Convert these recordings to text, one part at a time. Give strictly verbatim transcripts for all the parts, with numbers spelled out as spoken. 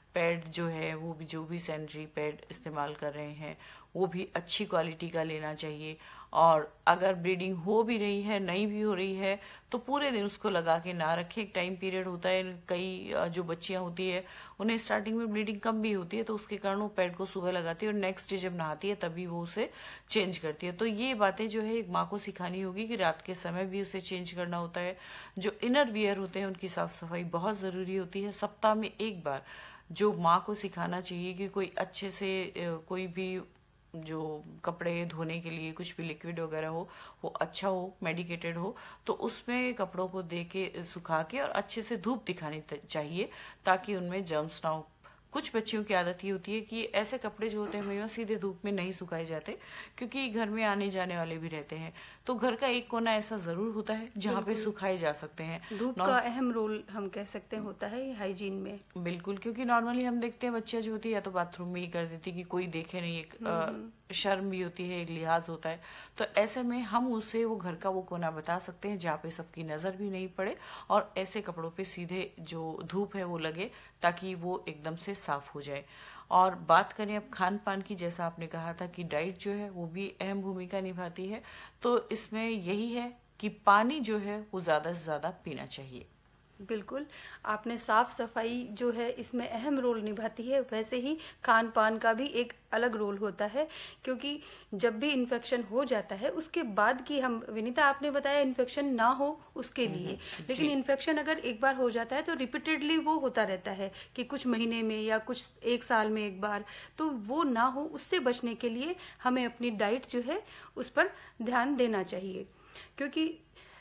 Pad जो है वो भी, जो भी सैनिटरी पैड इस्तेमाल कर रहे हैं वो भी अच्छी क्वालिटी का लेना चाहिए। और अगर ब्लीडिंग हो भी रही है, नहीं भी हो रही है, तो पूरे दिन उसको लगा के ना रखें। एक टाइम पीरियड होता है, कई जो बच्चियां होती है उन्हें स्टार्टिंग में ब्लीडिंग कम भी होती है, तो उसके कारण वो पैड को सुबह लगाती है और नेक्स्ट डे जब नहाती है तभी वो उसे चेंज करती है। तो ये बातें जो है एक माँ को सिखानी होगी कि रात के समय भी उसे चेंज करना होता है। जो इनर वियर होते हैं उनकी साफ सफाई बहुत जरूरी होती है। सप्ताह में एक बार जो माँ को सिखाना चाहिए कि कोई अच्छे से कोई भी जो कपड़े धोने के लिए कुछ भी लिक्विड वगैरह हो वो अच्छा हो, मेडिकेटेड हो, तो उसमें कपड़ों को दे के सुखा के और अच्छे से धूप दिखानी चाहिए ताकि उनमें जर्म्स ना हो। कुछ बच्चियों की आदत ये होती है कि ऐसे कपड़े जो होते हैं भैया सीधे धूप में नहीं सुखाए जाते, क्योंकि घर में आने जाने वाले भी रहते हैं। तो घर का एक कोना ऐसा जरूर होता है जहाँ पे सुखाए जा सकते हैं। धूप का अहम रोल हम कह सकते हैं होता है हाइजीन में। बिल्कुल, क्योंकि नॉर्मली हम देखते हैं बच्चियां जो होती है या तो बाथरूम में ही कर देती कि कोई देखे नहीं, एक आ, शर्म भी होती है, एक लिहाज होता है। तो ऐसे में हम उसे वो घर का वो कोना बता सकते हैं जहाँ पे सबकी नजर भी नहीं पड़े और ऐसे कपड़ों पे सीधे जो धूप है वो लगे ताकि वो एकदम से साफ हो जाए। और बात करें अब खान पान की, जैसा आपने कहा था कि डाइट जो है वो भी अहम भूमिका निभाती है, तो इसमें यही है कि पानी जो है वो ज्यादा से ज्यादा पीना चाहिए। बिल्कुल, आपने साफ सफाई जो है इसमें अहम रोल निभाती है, वैसे ही खान पान का भी एक अलग रोल होता है, क्योंकि जब भी इन्फेक्शन हो जाता है उसके बाद की, हम विनीता आपने बताया इन्फेक्शन ना हो उसके लिए, लेकिन इन्फेक्शन अगर एक बार हो जाता है तो रिपीटेडली वो होता रहता है कि कुछ महीने में या कुछ एक साल में एक बार, तो वो ना हो उससे बचने के लिए हमें अपनी डाइट जो है उस पर ध्यान देना चाहिए। क्योंकि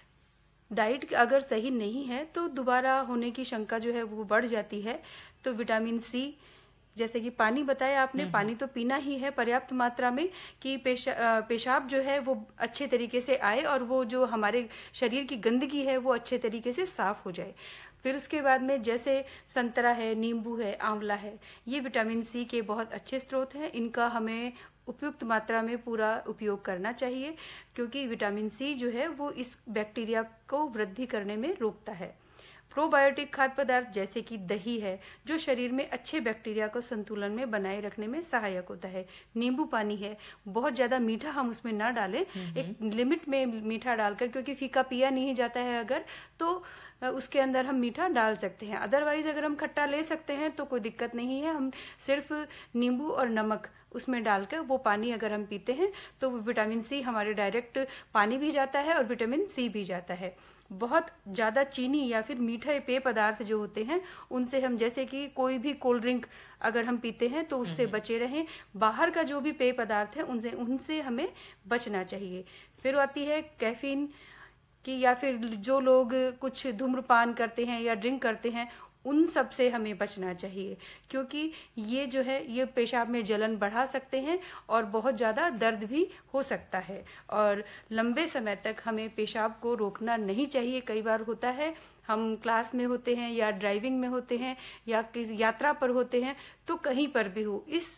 डाइट अगर सही नहीं है तो दोबारा होने की शंका जो है वो बढ़ जाती है। तो विटामिन सी, जैसे कि पानी बताया आपने, पानी तो पीना ही है पर्याप्त मात्रा में कि पेशा, पेशाब जो है वो अच्छे तरीके से आए और वो जो हमारे शरीर की गंदगी है वो अच्छे तरीके से साफ हो जाए। फिर उसके बाद में जैसे संतरा है, नींबू है, आंवला है, ये विटामिन सी के बहुत अच्छे स्रोत हैं। इनका हमें उपयुक्त मात्रा में पूरा उपयोग करना चाहिए, क्योंकि विटामिन सी जो है वो इस बैक्टीरिया को वृद्धि करने में रोकता है। प्रोबायोटिक खाद्य पदार्थ जैसे कि दही है, जो शरीर में अच्छे बैक्टीरिया को संतुलन में बनाए रखने में सहायक होता है। नींबू पानी है, बहुत ज्यादा मीठा हम उसमें ना डालें, एक लिमिट में मीठा डालकर, क्योंकि फीका पिया नहीं जाता है अगर, तो उसके अंदर हम मीठा डाल सकते हैं। अदरवाइज अगर हम खट्टा ले सकते हैं तो कोई दिक्कत नहीं है। हम सिर्फ नींबू और नमक उसमें डालकर वो पानी अगर हम पीते हैं तो विटामिन सी हमारे डायरेक्ट पानी भी जाता है और विटामिन सी भी जाता है। बहुत ज़्यादा चीनी या फिर मीठे पेय पदार्थ जो होते हैं उनसे हम, जैसे कि कोई भी कोल्ड ड्रिंक अगर हम पीते हैं तो उससे बचे रहें। बाहर का जो भी पेय पदार्थ है उनसे उनसे हमें बचना चाहिए। फिर आती है कैफीन की, या फिर जो लोग कुछ धूम्रपान करते हैं या ड्रिंक करते हैं उन सब से हमें बचना चाहिए, क्योंकि ये जो है ये पेशाब में जलन बढ़ा सकते हैं और बहुत ज़्यादा दर्द भी हो सकता है। और लंबे समय तक हमें पेशाब को रोकना नहीं चाहिए। कई बार होता है हम क्लास में होते हैं या ड्राइविंग में होते हैं या किसी यात्रा पर होते हैं, तो कहीं पर भी हो इस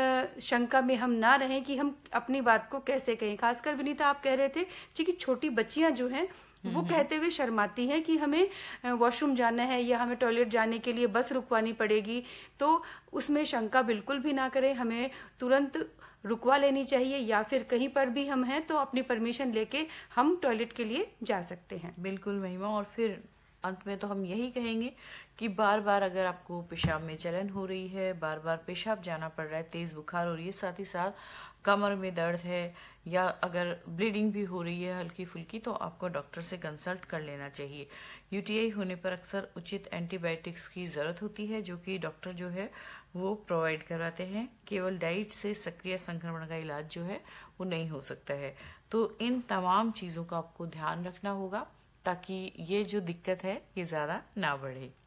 शंका में हम ना रहें कि हम अपनी बात को कैसे कहें। खासकर विनीता आप कह रहे थे कि छोटी बच्चियां जो हैं वो कहते हुए शर्माती हैं कि हमें वॉशरूम जाना है या हमें टॉयलेट जाने के लिए बस रुकवानी पड़ेगी, तो उसमें शंका बिल्कुल भी ना करें। हमें तुरंत रुकवा लेनी चाहिए, या फिर कहीं पर भी हम हैं तो अपनी परमिशन लेके हम टॉयलेट के लिए जा सकते हैं। बिल्कुल महिमा, और फिर अंत में तो हम यही कहेंगे कि बार बार अगर आपको पेशाब में जलन हो रही है, बार बार पेशाब जाना पड़ रहा है, तेज बुखार हो रही है, साथ ही साथ कमर में दर्द है, या अगर ब्लीडिंग भी हो रही है हल्की फुल्की, तो आपको डॉक्टर से कंसल्ट कर लेना चाहिए। यूटीआई होने पर अक्सर उचित एंटीबायोटिक्स की जरूरत होती है, जो कि डॉक्टर जो है वो प्रोवाइड करवाते हैं। केवल डाइट से सक्रिय संक्रमण का इलाज जो है वो नहीं हो सकता है। तो इन तमाम चीजों का आपको ध्यान रखना होगा ताकि ये जो दिक्कत है ये ज्यादा ना बढ़े।